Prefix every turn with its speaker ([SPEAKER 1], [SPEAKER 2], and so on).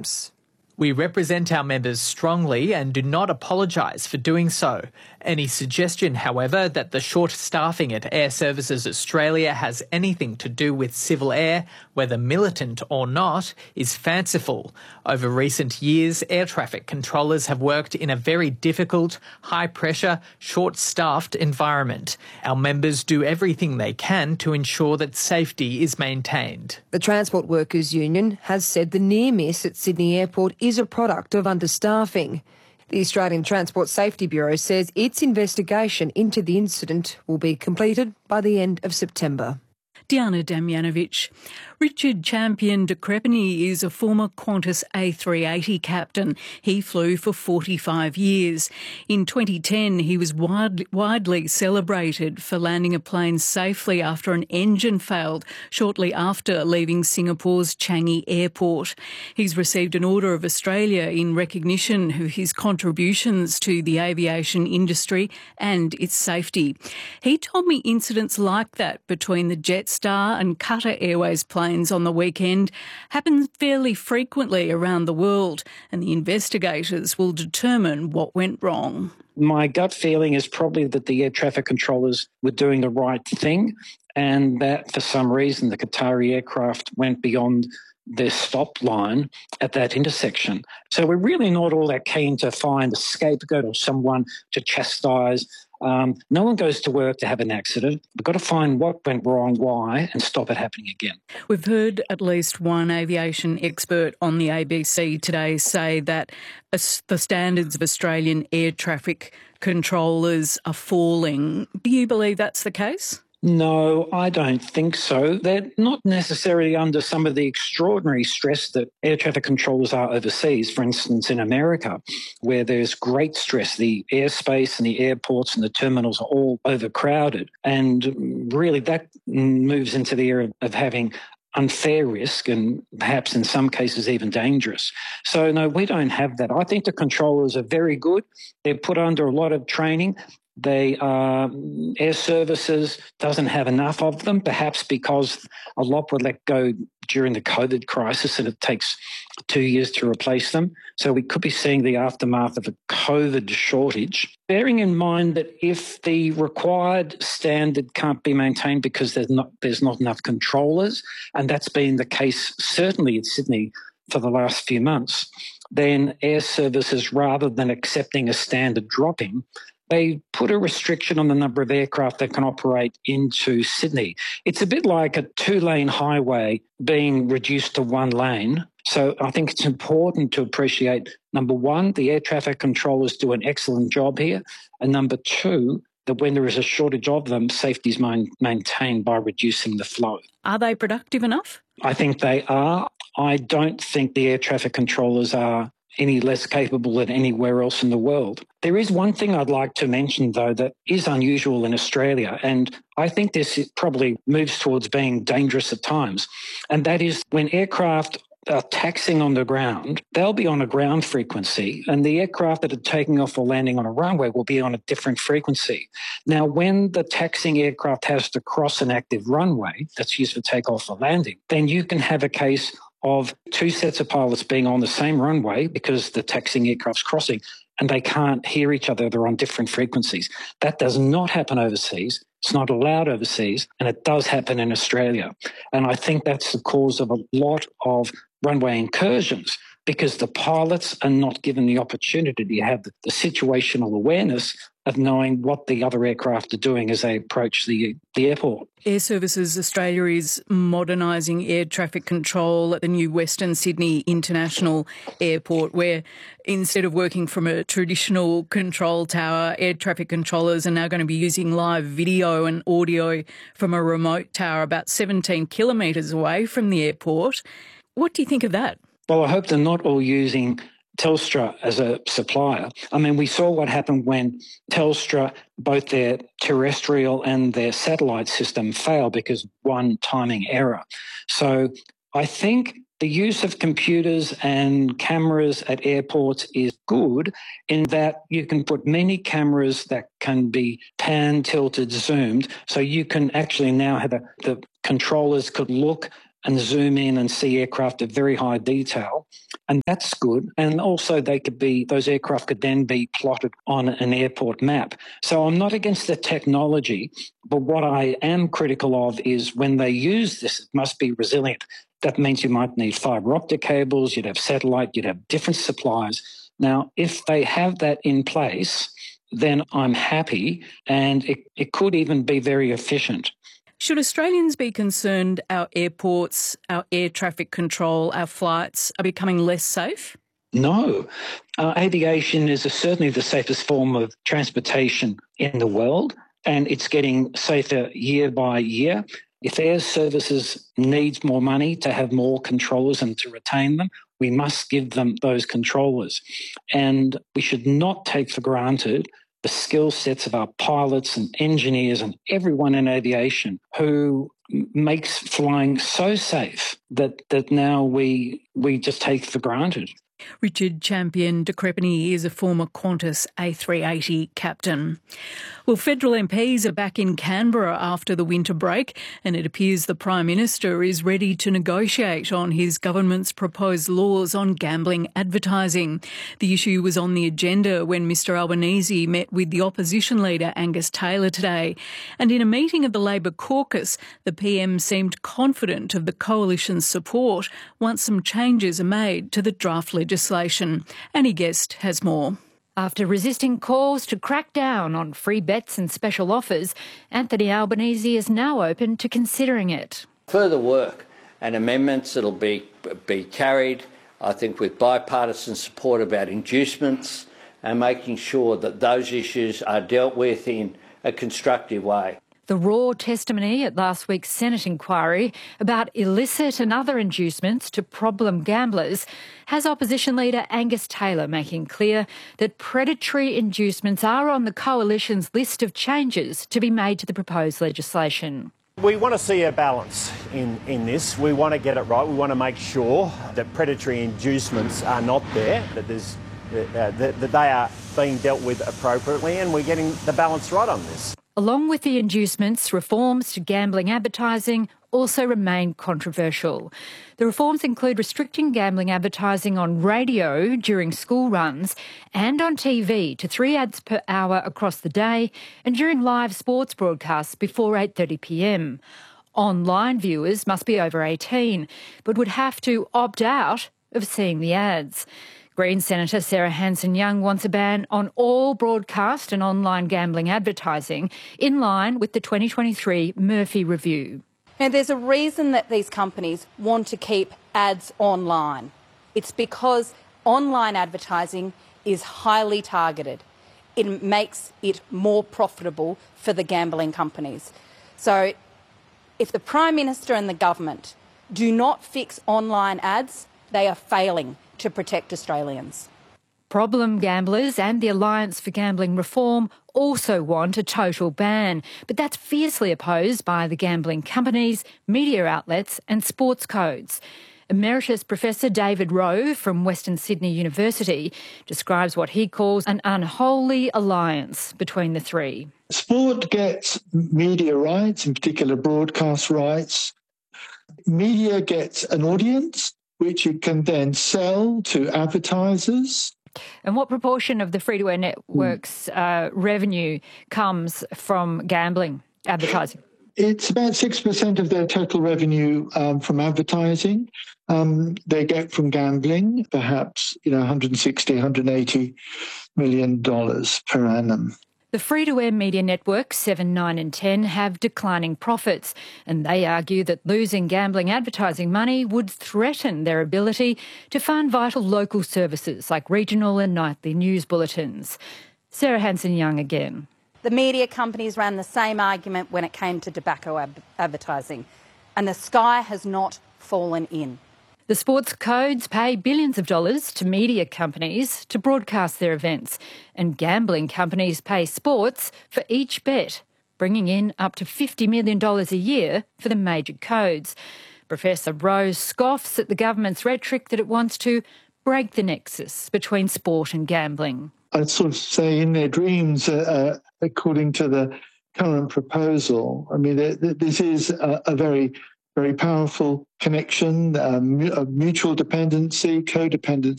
[SPEAKER 1] systems.
[SPEAKER 2] We represent our members strongly and do not apologise for doing so. Any suggestion, however, that the short staffing at Air Services Australia has anything to do with Civil Air, whether militant or not, is fanciful. Over recent years, air traffic controllers have worked in a very difficult, high-pressure, short-staffed environment. Our members do everything they can to ensure that safety is maintained.
[SPEAKER 1] The Transport Workers Union has said the near miss at Sydney Airport is a product of understaffing. The Australian Transport Safety Bureau says its investigation into the incident will be completed by the end of September.
[SPEAKER 3] Diana Damjanovic. Richard Champion de Crespigny is a former Qantas A380 captain. He flew for 45 years. In 2010, he was widely celebrated for landing a plane safely after an engine failed shortly after leaving Singapore's Changi Airport. He's received an Order of Australia in recognition of his contributions to the aviation industry and its safety. He told me incidents like that between the Jetstar and Qatar Airways planes on the weekend happen fairly frequently around the world, and the investigators will determine what went wrong.
[SPEAKER 4] My gut feeling is probably that the air traffic controllers were doing the right thing, and that for some reason the Qatari aircraft went beyond their stop line at that intersection. So we're really not all that keen to find a scapegoat or someone to chastise. No one goes to work to have an accident. We've got to find what went wrong, why, and stop it happening again.
[SPEAKER 3] We've heard at least one aviation expert on the ABC today say that the standards of Australian air traffic controllers are falling. Do you believe that's the case?
[SPEAKER 4] No, I don't think so. They're not necessarily under some of the extraordinary stress that air traffic controllers are overseas. For instance, in America, where there's great stress, the airspace and the airports and the terminals are all overcrowded. And really that moves into the area of having unfair risk and perhaps in some cases even dangerous. So no, we don't have that. I think the controllers are very good. They're put under a lot of training. Air Services doesn't have enough of them, perhaps because a lot were let go during the COVID crisis and it takes 2 years to replace them. So we could be seeing the aftermath of a COVID shortage. Bearing in mind that if the required standard can't be maintained because there's not enough controllers, and that's been the case certainly in Sydney for the last few months, then Air Services, rather than accepting a standard dropping, they put a restriction on the number of aircraft that can operate into Sydney. It's a bit like a two-lane highway being reduced to one lane. So I think it's important to appreciate, number one, the air traffic controllers do an excellent job here, and number two, that when there is a shortage of them, safety is maintained by reducing the flow.
[SPEAKER 3] Are they productive enough?
[SPEAKER 4] I think they are. I don't think the air traffic controllers are any less capable than anywhere else in the world. There is one thing I'd like to mention, though, that is unusual in Australia, and I think this probably moves towards being dangerous at times, and that is when aircraft are taxiing on the ground, they'll be on a ground frequency, and the aircraft that are taking off or landing on a runway will be on a different frequency. Now, when the taxiing aircraft has to cross an active runway that's used for takeoff or landing, then you can have a case of two sets of pilots being on the same runway because the taxiing aircraft's crossing and they can't hear each other. They're on different frequencies. That does not happen overseas. It's not allowed overseas, and it does happen in Australia. And I think that's the cause of a lot of runway incursions, because the pilots are not given the opportunity to have the situational awareness of knowing what the other aircraft are doing as they approach the airport.
[SPEAKER 3] Air Services Australia is modernising air traffic control at the new Western Sydney International Airport, where instead of working from a traditional control tower, air traffic controllers are now going to be using live video and audio from a remote tower about 17 kilometres away from the airport. What do you think of that?
[SPEAKER 4] Well, I hope they're not all using Telstra as a supplier. I mean, we saw what happened when Telstra, both their terrestrial and their satellite system failed because of one timing error. So I think the use of computers and cameras at airports is good in that you can put many cameras that can be pan, tilted, zoomed. So you can actually now have the controllers could look and zoom in and see aircraft at very high detail. And that's good. And also those aircraft could then be plotted on an airport map. So I'm not against the technology, but what I am critical of is when they use this, it must be resilient. That means you might need fibre optic cables, you'd have satellite, you'd have different suppliers. Now, if they have that in place, then I'm happy, and it could even be very efficient.
[SPEAKER 3] Should Australians be concerned our airports, our air traffic control, our flights are becoming less safe?
[SPEAKER 4] No. Aviation is certainly the safest form of transportation in the world, and it's getting safer year by year. If air services needs more money to have more controllers and to retain them, we must give them those controllers. And we should not take for granted the skill sets of our pilots and engineers and everyone in aviation who makes flying so safe that now we just take for granted.
[SPEAKER 3] Richard Champion de Crespigny is a former Qantas A380 captain. Well, federal MPs are back in Canberra after the winter break, and it appears the Prime Minister is ready to negotiate on his government's proposed laws on gambling advertising. The issue was on the agenda when Mr Albanese met with the opposition leader Angus Taylor today. And in a meeting of the Labor caucus, the PM seemed confident of the coalition's support once some changes are made to the draft legislation. Annie Guest has more.
[SPEAKER 5] After resisting calls to crack down on free bets and special offers, Anthony Albanese is now open to considering it.
[SPEAKER 6] Further work and amendments that'll be carried, I think, with bipartisan support about inducements and making sure that those issues are dealt with in a constructive way.
[SPEAKER 5] The raw testimony at last week's Senate inquiry about illicit and other inducements to problem gamblers has opposition leader Angus Taylor making clear that predatory inducements are on the coalition's list of changes to be made to the proposed legislation.
[SPEAKER 7] We want to see a balance in this. We want to get it right. We want to make sure that predatory inducements are not there, that they are being dealt with appropriately, and we're getting the balance right on this.
[SPEAKER 5] Along with the inducements, reforms to gambling advertising also remain controversial. The reforms include restricting gambling advertising on radio during school runs and on TV to 3 ads per hour across the day and during live sports broadcasts before 8:30 p.m. Online viewers must be over 18 but would have to opt out of seeing the ads. Green Senator Sarah Hanson-Young wants a ban on all broadcast and online gambling advertising in line with the 2023 Murphy Review.
[SPEAKER 8] Now, there's a reason that these companies want to keep ads online. It's because online advertising is highly targeted. It makes it more profitable for the gambling companies. So if the Prime Minister and the government do not fix online ads, they are failing to protect Australians.
[SPEAKER 5] Problem gamblers and the Alliance for Gambling Reform also want a total ban, but that's fiercely opposed by the gambling companies, media outlets and sports codes. Emeritus Professor David Rowe from Western Sydney University describes what he calls an unholy alliance between the three.
[SPEAKER 9] Sport gets media rights, in particular broadcast rights. Media gets an audience, which it can then sell to advertisers.
[SPEAKER 5] And what proportion of the free-to-air network's revenue comes from gambling advertising?
[SPEAKER 9] It's about 6% of their total revenue from advertising. They get from gambling, perhaps, $160, $180 million per annum.
[SPEAKER 5] The free-to-air media networks 7, 9 and 10 have declining profits, and they argue that losing gambling advertising money would threaten their ability to fund vital local services like regional and nightly news bulletins. Sarah Hanson-Young again.
[SPEAKER 8] The media companies ran the same argument when it came to tobacco advertising, and the sky has not fallen in.
[SPEAKER 5] The sports codes pay billions of dollars to media companies to broadcast their events, and gambling companies pay sports for each bet, bringing in up to $50 million a year for the major codes. Professor Rose scoffs at the government's rhetoric that it wants to break the nexus between sport and gambling.
[SPEAKER 9] I'd sort of say in their dreams, according to the current proposal, I mean, this is a very very powerful connection, mutual dependency, codependency.